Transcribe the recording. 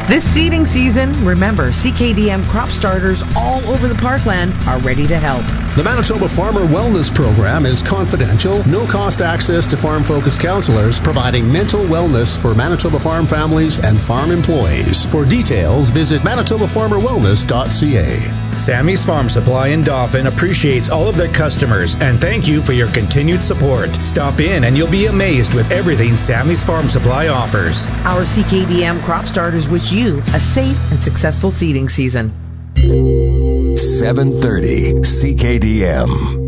This seeding season, remember, CKDM crop starters all over the parkland are ready to help. The Manitoba Farmer Wellness Program is confidential, no-cost access to farm-focused counselors providing mental wellness for Manitoba farm families and farm employees. For details, visit manitobafarmerwellness.ca. Sammy's Farm Supply in Dauphin appreciates all of their customers and thank you for your continued support. Stop in and you'll be amazed with everything Sammy's Farm Supply offers. Our CKDM crop starters wish you a safe and successful seeding season. 730 CKDM.